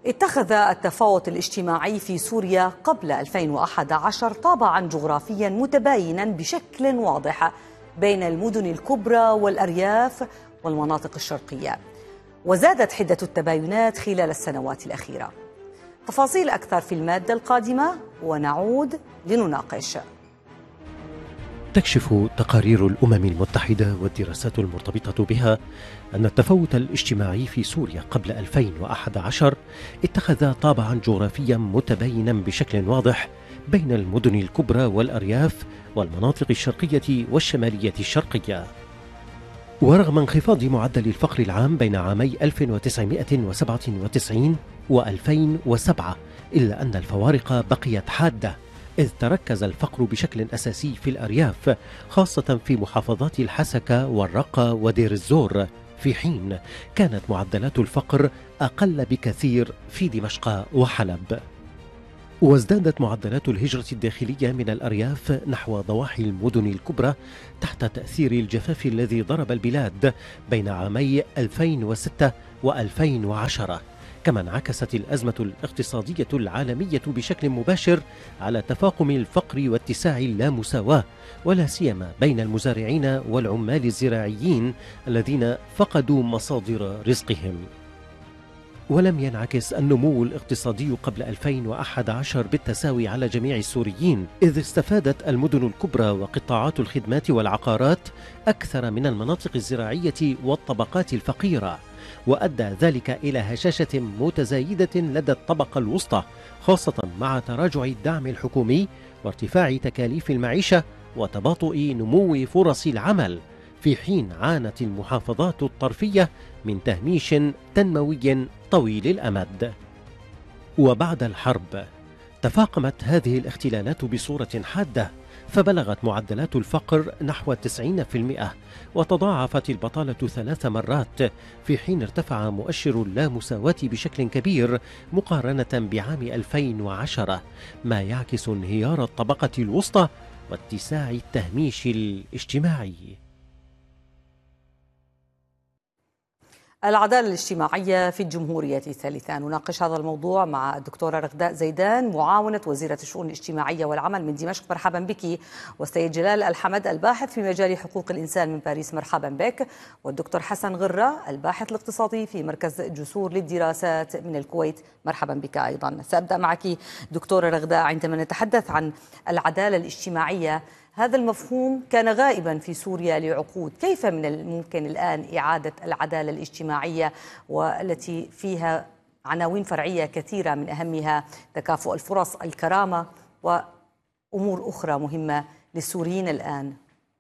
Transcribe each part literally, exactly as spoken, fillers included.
اتخذ التفاوت الاجتماعي في سوريا قبل ألفين وأحد عشر طابعا جغرافيا متباينا بشكل واضح بين المدن الكبرى والأرياف والمناطق الشرقية، وزادت حدة التباينات خلال السنوات الأخيرة. تفاصيل أكثر في المادة القادمة ونعود لنناقش. تكشف تقارير الأمم المتحدة والدراسات المرتبطة بها أن التفاوت الاجتماعي في سوريا قبل ألفين وأحد عشر اتخذ طابعا جغرافيا متباينا بشكل واضح بين المدن الكبرى والأرياف والمناطق الشرقية والشمالية الشرقية. ورغم انخفاض معدل الفقر العام بين عامي ألف وتسعمائة وسبعة وتسعين وألفين وسبعة، إلا أن الفوارق بقيت حادة، إذ تركز الفقر بشكل أساسي في الأرياف، خاصة في محافظات الحسكة والرقة ودير الزور، في حين كانت معدلات الفقر أقل بكثير في دمشق وحلب. وازدادت معدلات الهجرة الداخلية من الأرياف نحو ضواحي المدن الكبرى تحت تأثير الجفاف الذي ضرب البلاد بين عامي ألفين وستة وألفين وعشرة. كما انعكست الأزمة الاقتصادية العالمية بشكل مباشر على تفاقم الفقر واتساع اللامساواة، ولا سيما بين المزارعين والعمال الزراعيين الذين فقدوا مصادر رزقهم. ولم ينعكس النمو الاقتصادي قبل ألفين وأحد عشر بالتساوي على جميع السوريين، إذ استفادت المدن الكبرى وقطاعات الخدمات والعقارات أكثر من المناطق الزراعية والطبقات الفقيرة، وأدى ذلك إلى هشاشة متزايدة لدى الطبقة الوسطى، خاصة مع تراجع الدعم الحكومي وارتفاع تكاليف المعيشة وتباطؤ نمو فرص العمل، في حين عانت المحافظات الطرفية من تهميش تنموي طويل الأمد. وبعد الحرب تفاقمت هذه الاختلالات بصورة حادة، فبلغت معدلات الفقر نحو تسعين بالمئة، وتضاعفت البطالة ثلاث مرات، في حين ارتفع مؤشر اللامساواة بشكل كبير مقارنة بعام ألفين وعشرة، ما يعكس انهيار الطبقة الوسطى واتساع التهميش الاجتماعي. العدالة الاجتماعية في الجمهورية الثالثة. نناقش هذا الموضوع مع الدكتورة رغداء زيدان، معاونة وزيرة الشؤون الاجتماعية والعمل من دمشق. مرحبا بك. والسيد جلال الحمد، الباحث في مجال حقوق الإنسان من باريس. مرحبا بك. والدكتور حسن غرة، الباحث الاقتصادي في مركز جسور للدراسات من الكويت. مرحبا بك أيضا. سأبدأ معك دكتورة رغداء. عندما نتحدث عن العدالة الاجتماعية، هذا المفهوم كان غائبا في سوريا لعقود، كيف من الممكن الآن إعادة العدالة الاجتماعية والتي فيها عناوين فرعية كثيرة، من أهمها تكافؤ الفرص، الكرامة، وأمور أخرى مهمة للسوريين الآن؟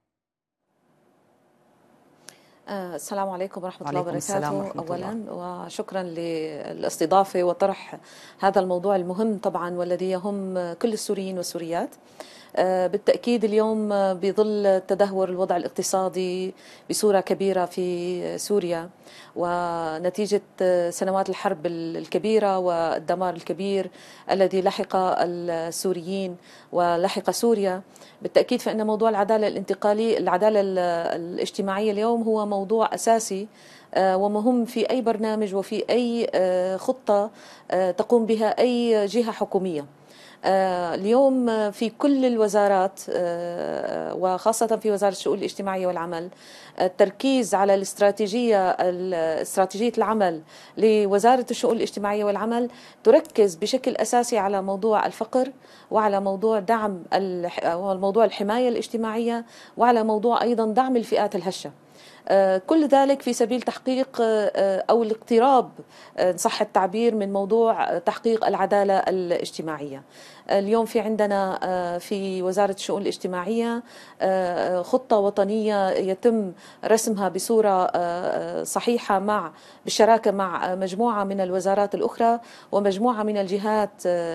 السلام عليكم ورحمة الله وبركاته. أولا وشكرا للاستضافة وطرح هذا الموضوع المهم طبعا والذي يهم كل السوريين والسوريات. بالتأكيد اليوم بظل التدهور الوضع الاقتصادي بصورة كبيرة في سوريا، ونتيجة سنوات الحرب الكبيرة والدمار الكبير الذي لحق السوريين ولحق سوريا، بالتأكيد فإن موضوع العدالة الانتقالية العدالة الاجتماعية اليوم هو موضوع أساسي ومهم في أي برنامج وفي أي خطة تقوم بها أي جهة حكومية. اليوم في كل الوزارات وخاصة في وزارة الشؤون الاجتماعية والعمل التركيز على الاستراتيجية استراتيجية العمل لوزارة الشؤون الاجتماعية والعمل تركز بشكل أساسي على موضوع الفقر، وعلى موضوع دعم موضوع الحماية الاجتماعية، وعلى موضوع أيضا دعم الفئات الهشة. كل ذلك في سبيل تحقيق أو الاقتراب إن صح التعبير من موضوع تحقيق العدالة الاجتماعية. اليوم في عندنا في وزارة الشؤون الاجتماعية خطة وطنية يتم رسمها بصورة صحيحة مع بالشراكة مع مجموعة من الوزارات الأخرى ومجموعة من الجهات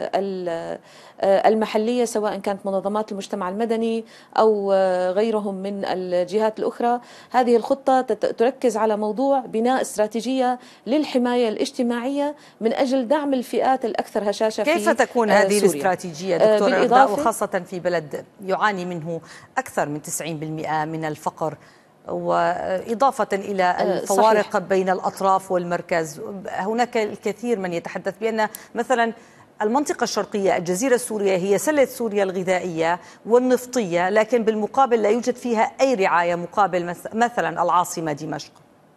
المحلية، سواء كانت منظمات المجتمع المدني أو غيرهم من الجهات الأخرى. هذه الخطة تركز على موضوع بناء استراتيجية للحماية الاجتماعية من أجل دعم الفئات الأكثر هشاشة في كيف تكون هذه الاستراتيجية دكتورة رغداء، وخاصة في بلد يعاني منه أكثر من تسعين بالمئة من الفقر وإضافة إلى الفوارق صحيح. بين الأطراف والمركز. هناك الكثير من يتحدث بأن مثلا المنطقة الشرقية الجزيرة السورية هي سلة سوريا الغذائية والنفطية، لكن بالمقابل لا يوجد فيها أي رعاية مقابل مثلا العاصمة دمشق.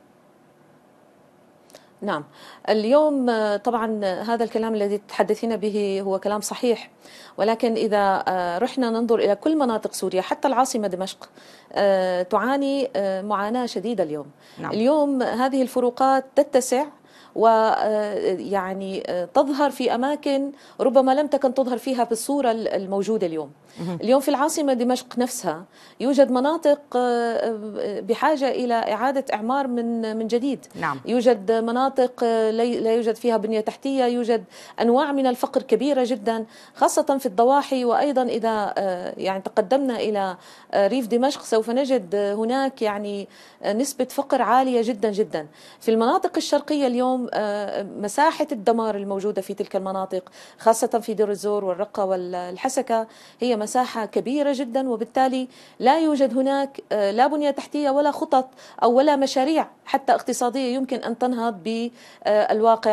نعم، اليوم طبعا هذا الكلام الذي تحدثين به هو كلام صحيح، ولكن إذا رحنا ننظر إلى كل مناطق سوريا حتى العاصمة دمشق تعاني معاناة شديدة اليوم. نعم. اليوم هذه الفروقات تتسع ويعني تظهر في أماكن ربما لم تكن تظهر فيها بالصورة الموجودة اليوم. اليوم في العاصمة دمشق نفسها يوجد مناطق بحاجة إلى إعادة إعمار من من جديد. نعم. يوجد مناطق لا يوجد فيها بنية تحتية، يوجد أنواع من الفقر كبيرة جدا خاصة في الضواحي. وأيضا إذا يعني تقدمنا إلى ريف دمشق سوف نجد هناك يعني نسبة فقر عالية جدا جدا. في المناطق الشرقية اليوم مساحة الدمار الموجودة في تلك المناطق خاصة في دير الزور والرقة والحسكة هي مساحة كبيرة جدا، وبالتالي لا يوجد هناك لا بنية تحتية ولا خطط أو ولا مشاريع حتى اقتصادية يمكن أن تنهض بالواقع